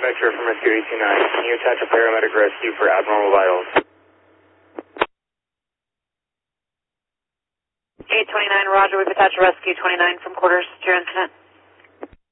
X-ray from Rescue 829. Can you attach a paramedic rescue for abnormal vitals? 829, roger. We've attached rescue 29 from quarters to your incident.